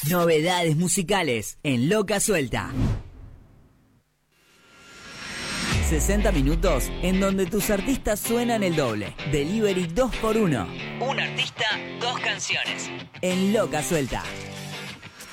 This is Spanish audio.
Novedades musicales en Loca Suelta. 60 minutos en donde tus artistas suenan el doble. Delivery 2x1. Un artista, 2 canciones. En Loca Suelta.